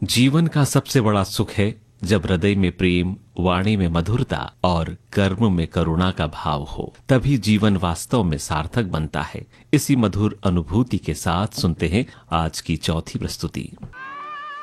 जीवन का सबसे बड़ा सुख है जब हृदय में प्रेम, वाणी में मधुरता और कर्म में करुणा का भाव हो, तभी जीवन वास्तव में सार्थक बनता है। इसी मधुर अनुभूति के साथ सुनते हैं आज की चौथी प्रस्तुति।